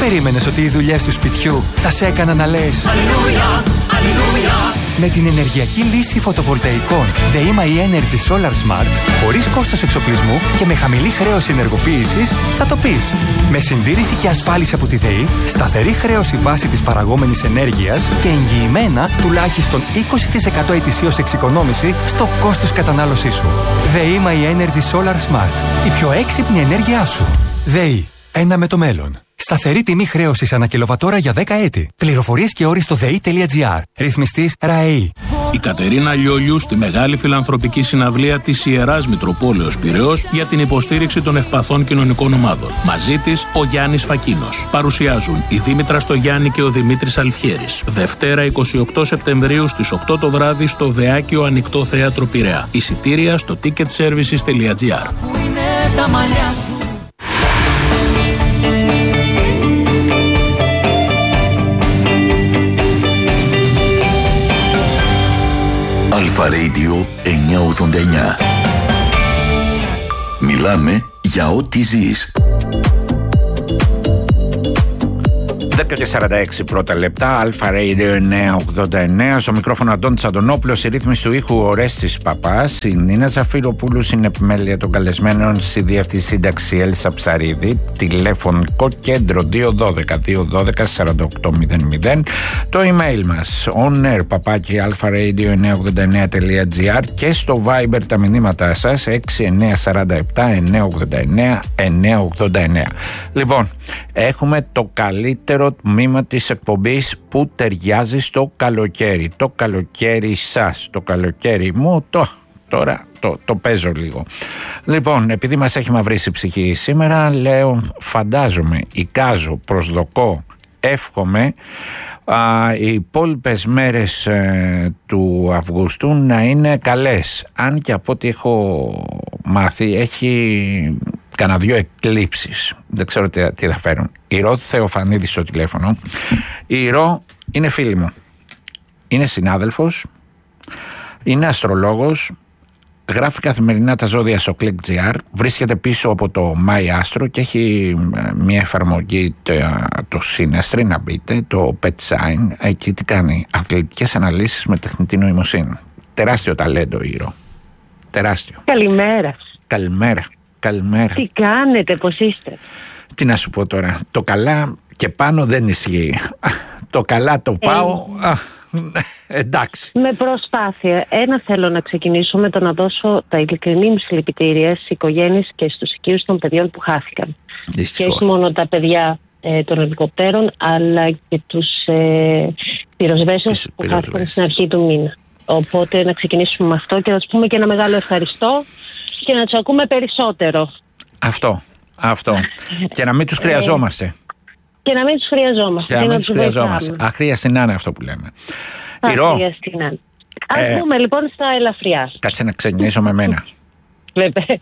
περίμενες ότι οι δουλειές του σπιτιού θα σε έκαναν να λες Αλληλούια, αλληλούια? Με την ενεργειακή λύση φωτοβολταϊκών ΔΕΗ Energy Solar Smart, χωρίς κόστος εξοπλισμού και με χαμηλή χρέωση ενεργοποίησης, θα το πεις. Με συντήρηση και ασφάλιση από τη ΔΕΗ, σταθερή χρέωση βάση της παραγόμενης ενέργειας και εγγυημένα τουλάχιστον 20% ετησίως εξοικονόμηση στο κόστος κατανάλωσής σου. ΔΕΗ Energy Solar Smart. Η πιο έξυπνη ενέργειά σου. ΔΕΗ. Ένα με το μέλλον. Σταθερή τιμή χρέωσης ανά κιλοβατόρα για 10 έτη. Πληροφορίες και όροι στο ΔΕΗ.gr. Ρυθμιστής ΡΑΕΗ. Η Κατερίνα Λιόλιου στη μεγάλη φιλανθρωπική συναυλία της Ιεράς Μητροπόλεως Πειραιώς για την υποστήριξη των ευπαθών κοινωνικών ομάδων. Μαζί της ο Γιάννης Φακίνος. Παρουσιάζουν η Δήμητρα Στογιάννη και ο Δημήτρης Αλφιέρης. Δευτέρα 28 Σεπτεμβρίου στις 8 το βράδυ στο Δεάκιο Ανοιχτό Θέατρο Πειραιά. Εισιτήρια στο ticketservices.gr. Αλφα Radio 989. Μιλάμε για ό,τι ζεις. 10:46 πρώτα λεπτά, Αλφα Radio 989. Στο μικρόφωνο Αντώνης Αντωνόπουλος, στη ρύθμιση του ήχου Ορέστης Παπάς. Η Νίνα Ζαφυροπούλου στην επιμέλεια των καλεσμένων, στη διεύθυνση σύνταξη Έλισσα Ψαρίδη. Τηλεφωνικό κέντρο 212-212-4800. Το email μας onair@alpharadio989.gr και στο Viber τα μηνύματά σας 6947-989-989. Λοιπόν, έχουμε το καλύτερο τμήμα της εκπομπής που ταιριάζει στο καλοκαίρι. Το καλοκαίρι σας, το καλοκαίρι μου, τώρα το παίζω λίγο. Λοιπόν, επειδή μας έχει μαυρίσει η ψυχή σήμερα, λέω, φαντάζομαι, εικάζω, προσδοκώ, εύχομαι οι υπόλοιπες μέρες του Αυγούστου να είναι καλές. Αν και από ό,τι έχω μάθει έχει κανένα δυο εκλήψεις. Δεν ξέρω τι θα φέρουν. Η Ρο Θεοφανίδη στο τηλέφωνο. Η Ρο είναι φίλη μου. Είναι συνάδελφος. Είναι αστρολόγος. Γράφει καθημερινά τα ζώδια στο Click.gr. Βρίσκεται πίσω από το My Astro και έχει μια εφαρμογή, το Synastry, να μπείτε, το Pet Sign. Εκεί τι κάνει? Αθλητικές αναλύσεις με τεχνητή νοημοσύνη. Τεράστιο ταλέντο η Ρο. Τεράστιο. Καλημέρα. Καλημέρα. Τι κάνετε, πώς είστε? Τι να σου πω τώρα. Το καλά και πάνω δεν ισχύει. Το καλά το πάω. Εντάξει. Με προσπάθεια. Θέλω να ξεκινήσω με το να δώσω τα ειλικρινή μου συλληπιτήρια στις οικογένειες και στους οικείους των παιδιών που χάθηκαν. Δυστυχώς. Και όχι μόνο τα παιδιά των ελικοπτέρων, αλλά και τους πυροσβέστες που χάθηκαν στην αρχή του μήνα. Οπότε να ξεκινήσουμε με αυτό και να τους πούμε και ένα μεγάλο ευχαριστώ και να τους ακούμε περισσότερο. Αυτό. Και να μην τους χρειαζόμαστε. Και να μην τους χρειαζόμαστε. Και να μην τους χρειαζόμαστε. Αχρίαστη να είναι αυτό που λέμε. Αχρίαστη να είναι. Ας πούμε λοιπόν στα ελαφριά. Κάτσε να ξεκινήσω με μένα. Βεβαίως.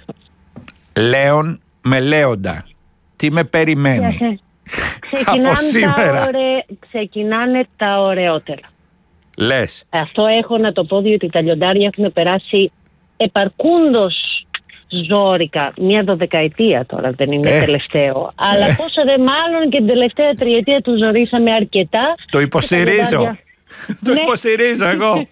Λέων με Λέοντα. Τι με περιμένει από σήμερα? Ξεκινάνε τα ωραιότερα. Λες. Αυτό έχω να το πω, διότι τα λιοντάρια έχουν περάσει επαρκούντος ζόρικα. Μια 12ετία τώρα, δεν είναι τελευταίο. Αλλά πόσο δε μάλλον και την τελευταία τριετία του ζορίσαμε αρκετά. Το υποστηρίζω. Το υποστηρίζω εγώ.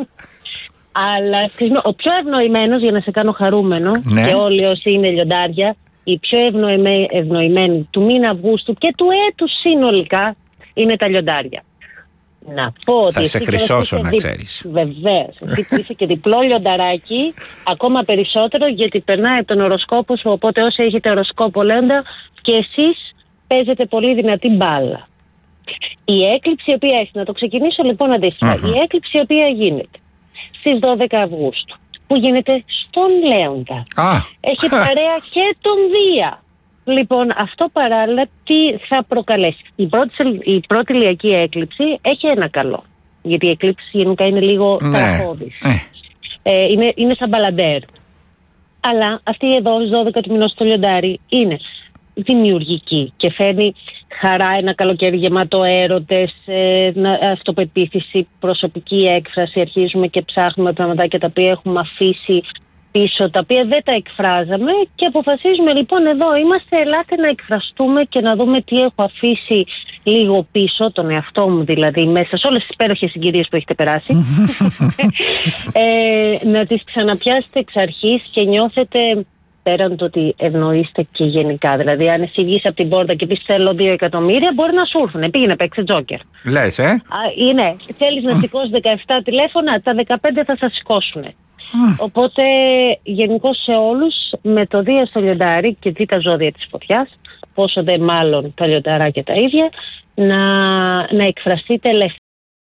Αλλά ο πιο ευνοημένος, για να σε κάνω χαρούμενο, και όλοι όσοι είναι λιοντάρια, οι πιο ευνοημένοι του μήνα Αυγούστου και του έτους συνολικά είναι τα λιοντάρια. Να πω ότι θα σε χρυσώσω, να ξέρεις. Βεβαίως. Είσαι και διπλό λιονταράκι, ακόμα περισσότερο, γιατί περνάει από τον οροσκόπο σου. Οπότε όσοι έχετε οροσκόπο Λέοντα, και εσείς παίζετε πολύ δυνατή μπάλα. Η έκλειψη η οποία έχει, να το ξεκινήσω λοιπόν αντίστοιχα. Η έκλειψη η οποία γίνεται στις 12 Αυγούστου, που γίνεται στον Λέοντα, έχει παρέα και τον Δία. Λοιπόν, αυτό παράλληλα τι θα προκαλέσει? Η πρώτη ηλιακή έκλειψη έχει ένα καλό, γιατί η έκλειψη γενικά είναι λίγο ταραχώδης. Είναι σαν μπαλαντέρ. Αλλά αυτή εδώ, στις 12 του μηνός στο λιοντάρι, είναι δημιουργική και φέρνει χαρά, ένα καλοκαίρι γεμάτο έρωτες, αυτοπεποίθηση, προσωπική έκφραση. Αρχίζουμε και ψάχνουμε πραγματάκια τα οποία έχουμε αφήσει πίσω, τα οποία δεν τα εκφράζαμε, και αποφασίζουμε λοιπόν εδώ είμαστε, ελάτε να εκφραστούμε και να δούμε τι έχω αφήσει λίγο πίσω, τον εαυτό μου δηλαδή, μέσα σε όλες τις υπέροχες συγκυρίες που έχετε περάσει. Να τις ξαναπιάσετε εξ αρχής και νιώθετε, πέραν το ότι ευνοείστε και γενικά. Δηλαδή, αν εσύ βγεις από την πόρτα και πεις θέλω 2 εκατομμύρια, μπορεί να σου έρθουν. Πήγαινε, παίξε τζόκερ. Λες, Ναι, θέλεις να σηκώσεις 17 τηλέφωνα, τα 15 θα σας σηκώσουν. Οπότε, γενικώς σε όλους, με το Δία στο λιοντάρι και δει τα ζώδια της φωτιάς, πόσο δε μάλλον τα λιονταράκια τα ίδια, να εκφραστείτε ελεύθερα.